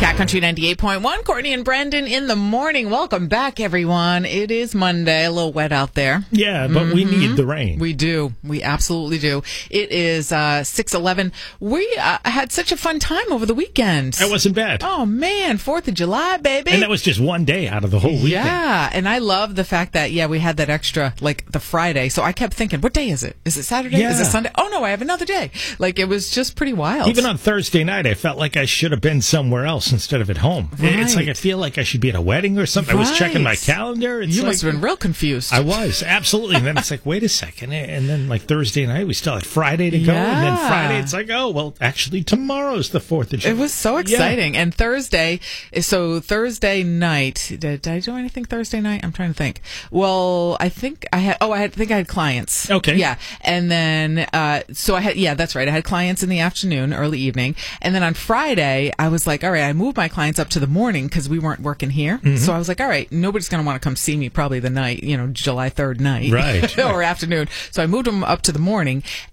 Cat Country 98.1, Courtney and Brandon in the morning. Welcome back, everyone. It is Monday, a little wet out there. Yeah, but we need the rain. We do. We absolutely do. It is 6:11. We had such a fun time over the weekend. It wasn't bad. Oh, man, 4th of July, baby. And that was just one day out of the whole weekend. Yeah, and I love the fact that, we had that extra, the Friday. So I kept thinking, what day is it? Is it Saturday? Yeah. Is it Sunday? Oh, no, I have another day. It was just pretty wild. Even on Thursday night, I felt like I should have been somewhere else instead of at home. Right. It's like I feel like I should be at a wedding or something. Right. I was checking my calendar. You must have been real confused. I was, absolutely. And then it's like, wait a second. And then Thursday night, we still had Friday to go. And then Friday, it's like, oh, well, actually, tomorrow's the 4th of July. It was so exciting. Yeah. And Thursday night, did I do anything Thursday night? I'm trying to think. Well, I think I had clients. Okay. Yeah. And then, that's right. I had clients in the afternoon, early evening. And then on Friday, I was like, all right, I moved my clients up to the morning because we weren't working here. Mm-hmm. So I was like, all right, nobody's going to want to come see me probably the night, July 3rd night. Right. Or afternoon. So I moved them up to the morning.